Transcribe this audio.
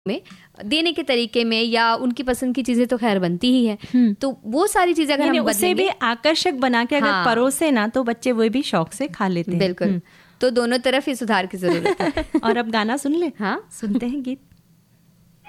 में देने के तरीके में या उनकी पसंद की चीजें तो खैर बनती ही है, तो वो सारी चीजें अगर हम उसे भी आकर्षक बना के अगर परोसे ना तो बच्चे वो भी शौक से खा लेते हैं। बिल्कुल। तो दोनों तरफ ही सुधार की जरूरत है। और अब गाना सुन ले। हाँ, सुनते हैं गीत।